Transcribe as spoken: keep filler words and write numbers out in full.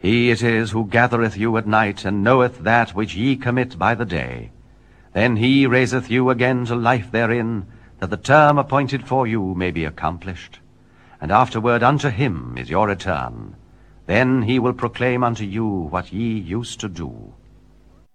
He it is who gathereth you at night, and knoweth that which ye commit by the day. Then he raiseth you again to life therein, that the term appointed for you may be accomplished. And afterward unto him is your return. Then he will proclaim unto you what ye used to do.